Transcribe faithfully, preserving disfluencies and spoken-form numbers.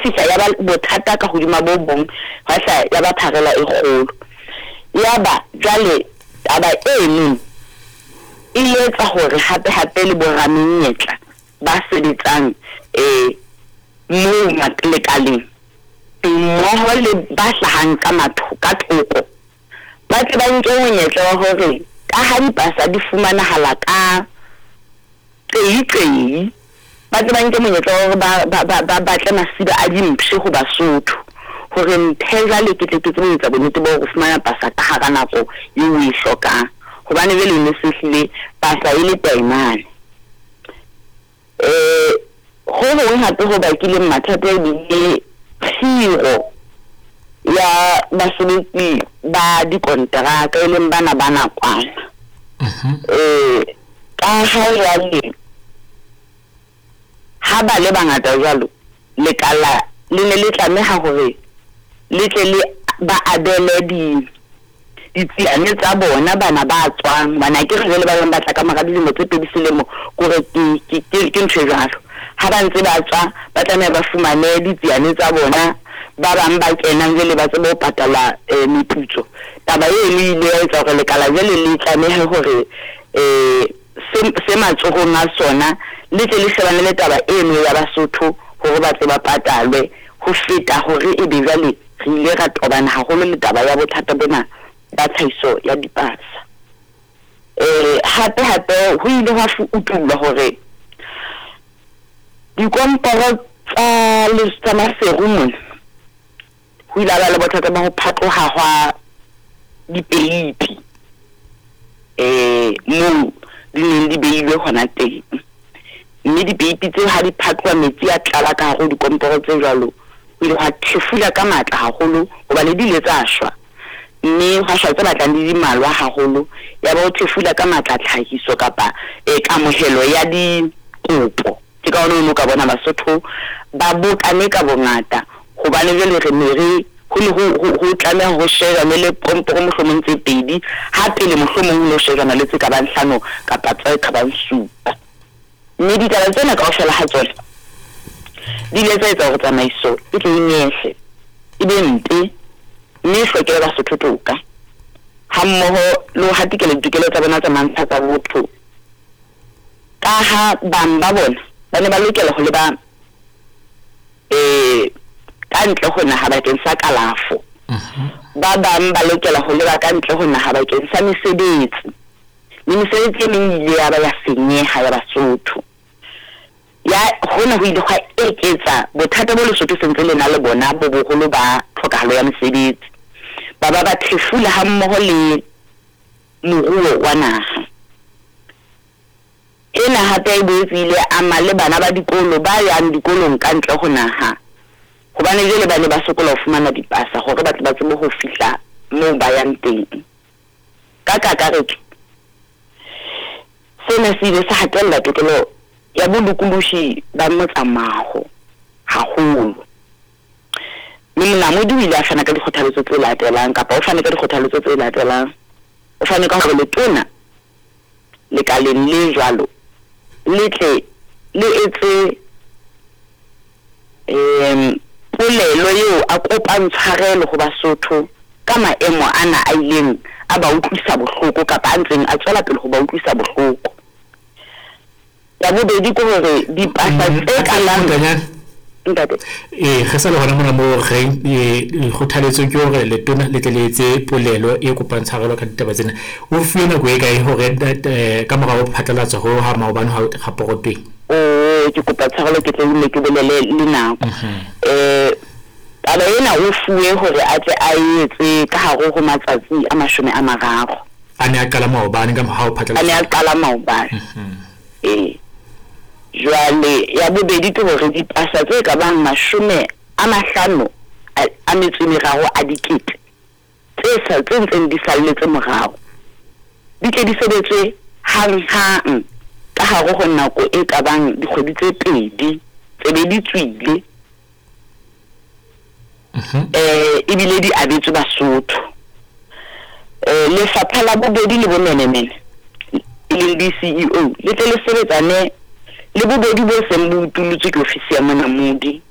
fihla ya ba bothata ka hodima bo bong ha sa ya ba pharela e kgolo ya ba jwale taba eno e etsa hore hape hape le boramenyetla ba sebetsang eh mo matlekaleng mmoho le ba hlahang ka matho ka thoko ba tle ba nke monyetla wa hore ka ha dipasa di fumanahala ka tei ba tle ba nke monyetla wa hore ba ba ba batla masiba a dimpshe ho Basotho hore mpheza le ke tle ke tsebetsa bonnete ba ho fumana pasa ka hara nako e o e hlokang hobane le le sehlile pasa ile taimane eh ho ho hape ho bakile mathata di tshiro ya basebetsi ba dikontraka e leng bana ba nakwana eh ka ha jwale ha ba le bangata jwalo le kala le ne le tlameha hore le tle le ba adele di ditsiane tsa bona bana ba tswang bana ke re le ba bang ba tla ka mara dilemo tse pedi selemo gore ke ke ke ntse jalo ha ba ntse ba tswa ba tlameha ba fumane ditsiane tsa bona ba bang ba kenang le ba tsebo patala meputso taba e le ile ya etsa gore le kala jele le tlameha hore eh se matsohong a sona le tle le shebane le taba eno ya Basotho hore ba tseba patalwe ho feta hore e be jale re ile ra tobana haholo le taba ya bothata bona ba tlhahiso ya dipasa eh hape hape ho ile ha utlwa hore dikomporo tsa le tsa maserumo ho ile ba le bothata ba ho phatloha hwa dipeipi eh mo di neng di beilwe hona teng mme dipeipi tse ha di phatlwa metsi a tlala ka ho dikomporo tse jwalo ho ile ha thefula ka matla haholo hoba le dile tsa shwa mme ha shwa tse batlang di malwa haholo ya ba ho thefula ka matla tlhahiso kapa e kamohelo ya di kopo ke ka ono ka bona Basotho ba bokane ka bongata hobane jwale re mere ho le ho tlameha ho shera le le komporo mohlomong tse pedi hape le mohlomong ho shera le tse ka bang hlano kapa tse ka bang supa mme di taba tsena ka ofela ha tsona di le tsa ho tsamaiso e tle inyehle e be mpe mme hlokela Basotho toka ha mmoho le ho hatikela ditokelo tsa bona tsa mantsha tsa botho ka ha bang ba bona ba ne ba lokela ho le ba eh ka ntle ho naha bakeng sa kalafo ba bang ba lokela ho le ba ka ntle ho naha bakeng sa mesebetsi le mesebetsi e meng ile ya ba ya senyeha ya Basotho ya hona ho ile ha eketsa bothata bo Lesotho sentse le na le bona bo boholo ba tlhokahalo ya mesebetsi ba ba ba thefula ha mmoho le moruo wa naha ena hape e boetsile ama le bana ba dikolo ba yang dikolong ka ntle ho naha hobane jele ba ne ba sokola ho fumana dipasa hore ba ba tsebe ho fihla moo ba yang teng ka kakaretso sena se ile sa hatella tokelo ya bolokoloshi ba motsamao haholo mme Namodi o ile a fana ka dikgothaletso tse latelang kapa o fane ka dikgothaletso tse latelang o fane ka hore letona le ka le le jwalo le tle le etse em polelo eo a kopang tshwarelo ho Basotho ka maemo ana a ileng a ba utlwisa bohloko kapa a ntseng a tswela pele ho ba utlwisa bohloko ya bobedi ko hore dipasa tse kalang ntate eh ge sa le hona mona mo re e khothaletso ke hore le tona le tleletse polelo e kopang tshwarelo ka ditaba tsena o fiona go e ka e hore ka mora ho phatlalatsa ho ha maobane ha rapporteng o ke kopa tshwarelo ke tlile ke bolele le nako eh taba ena o fuwe hore a tle a etse ka haro ho matsatsi a mashome a mararo a ne a qala maobane ka ha o phatlalatsa a ne a qala maobane eh jwale ya bobedi ke hore dipasa tse ka bang mashome a mahlano a metso meraro a dikete tse sa tse ntseng di salletse morao di tle di sebetse hang hang ka hare ho nako e ka bang dikgwedi tse pedi tse be di tswile eh ebile di abetse Basotho eh le fapha la bobedi le bomenemene le di C E O le tle le sebetsane le bobedi bo seng bo utuletswe ke ofisi ya Namodi